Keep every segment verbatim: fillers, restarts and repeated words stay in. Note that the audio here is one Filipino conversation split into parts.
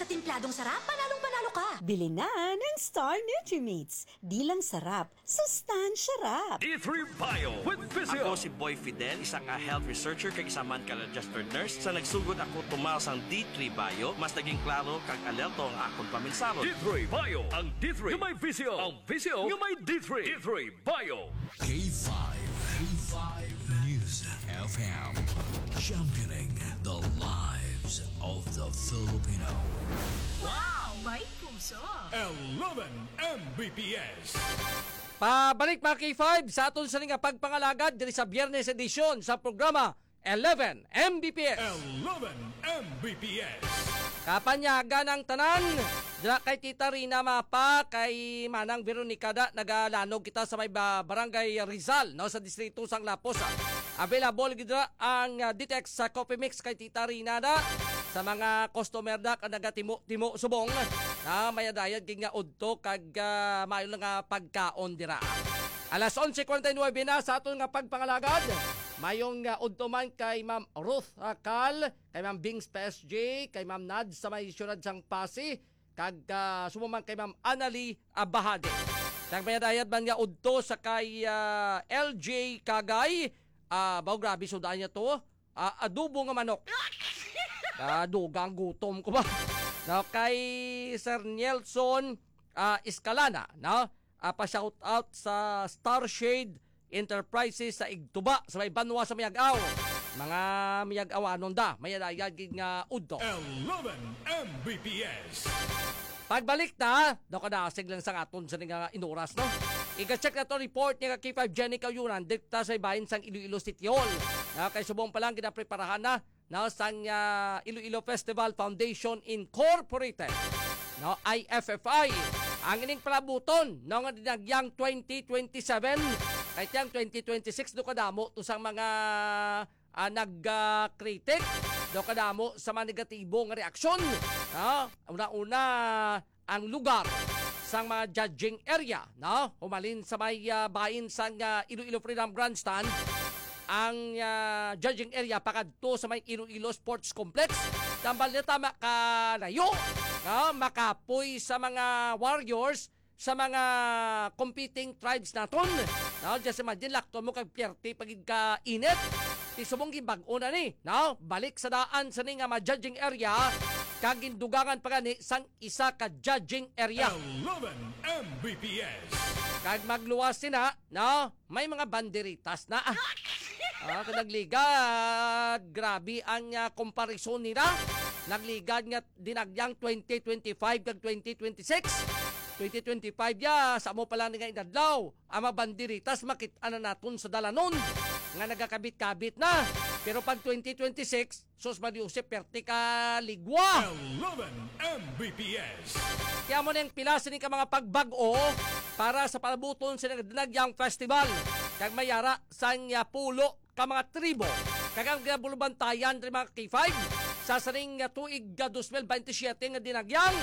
Sa timpladong sarap, panalong-panalo ka. Bili na ng Star Nutrimates. Di lang sarap, sustansya rap. D three Bio with Visio. Ako si Boy Fidel, isang ka health researcher kag isa man ka registered nurse. Sa nagsugod ako tumaw sang D three Bio, mas naging klaro kag alerto ang akong paminsarot. D three Bio. Ang D three nga may Visio. Ang Visio nga may D three. D three Bio. K five. K five News F M. Championing the lives of the Filipino. Wow! May puso! eleven M B P S. Pabalik mga K five sa aton sa nga pagpangalagad diri sa Biyernes edisyon sa programa eleven M B P S. eleven M B P S. Kapanyaga ng tanan, dira kay Tita Rina Mapa, kay Manang Veronica da, nagalanog kita sa may barangay Rizal, no, sa distrito sang Lapos. Available gidra ang uh, Ditex sa Coffee Mix kay Tita Rina da, sa mga customer da ka nagatimo-timo subong, na mayadayad king nga udto kag uh, mayo nga pagkaon dira. Alas eleven forty-nine na sa aton nga pagpangalagad. Mayong uh, udto man kay Ma'am Ruth Akal, kay Ma'am Bings P S J, kay Ma'am Nad sa may syudad sang Pasi, kag uh, sumuman kay Ma'am Anali Abahade. Kag mayadayad man nga udto sa kay uh, L J Kagay, uh, baw grabe sudaan niya to, uh, adobo nga manok. Uh, dugang gutom ko ba? Now, kay Sir Nelson uh, Escalana, no? Uh, pa-shout out sa Starshade Enterprises sa Igtuba, sa may Banwa sa Mayagaw. Mga Mayagawanon da, mayadayad nga udto. eleven M B P S. Pagbalik na, daw ka nasig lang sa aton sa nga inuras, no? Ika-check na to report ni K five Jenny Kayunan, dikta sa bahin sang Iloilo City Hall. Na kay subong pa lang ginapreparahan na, na sang uh, Iloilo Festival Foundation Incorporated, no, I F F I. Ang ining palabuton, no, nga dinagyang twenty twenty-seven, kahit yung twenty twenty-six, do kadamo to sang mga uh, nag-critic, uh, do kadamo sa mga negatibo nga reaksyon. No? Una-una, ang lugar sang mga judging area, no? Humalin sa may uh, bahin sang uh, Iloilo Freedom Grandstand, ang uh, judging area pakadto sa may Iloilo Sports Complex. Tambal na tama kalayo, no? Makapoy sa mga warriors, sa mga competing tribes naton. No, just imagine lakto mo kag P-R-T pagid ka init. Ti subong gibag-o na ni, no? Balik sa daan sa ni nga ma-judging area kag gindugangan pa gani sang isa ka judging area. eleven M B P S. Kag magluwas sina, no? May mga banderitas na. Ah, ah nagligad, grabe ang uh, comparison nila. Nagligad nga dinagyang twenty twenty-five kag twenty twenty-six. twenty twenty-five ya, sa mo pala nga inadlaw, ama banderitas makita na naton sa dalanon nga nagakabit-kabit na. Pero pag twenty twenty-six, sus Mariusep, perti ka ligwa. eleven M B P S. Kaya mo na yung pilasin ka mga pagbago para sa palabuton sa Dinagyang Festival. Kag mayara sang pulo ka mga tribo. Kag ang gabulubantayan dari mga K five sa saring tuig twenty twenty-seven nga Dinagyang,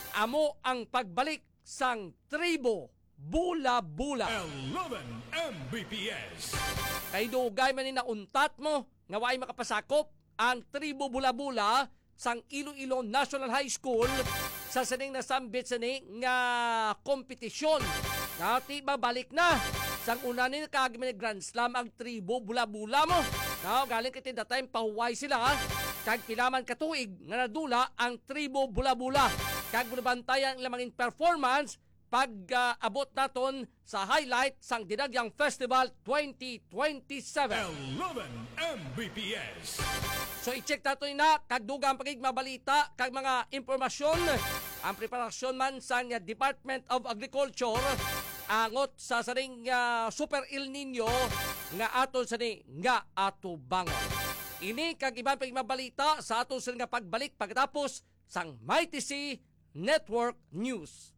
amo ang pagbalik sang tribo Bula-Bula. eleven M B P S. Kay dugay man ni nauntat mo nga way makapasakop ang tribo Bula-Bula sang Iloilo National High School sa saning nasambit sa ni nga kompetisyon. Nati babalik na sang una ni kagimi ni Grand Slam ang tribo Bula-Bula mo. Now, galing kiti that time pahuway sila, kag pilaman katuig nga nadula ang tribo Bula-Bula. Kag bunabantayan lamangin performance pag uh, abot naton sa highlight sang Dinagyang Festival twenty twenty-seven. eleven M B P S. So i-check nato na kag dugang pagig mabalita kag mga impormasyon ang preparasyon man sang uh, Department of Agriculture angot sa saring uh, Super El Nino nga aton sa ni nga atubangon. Ini kag ibang pagig mabalita sa aton sa nga pagbalik pagkatapos sang Mighty C Network News.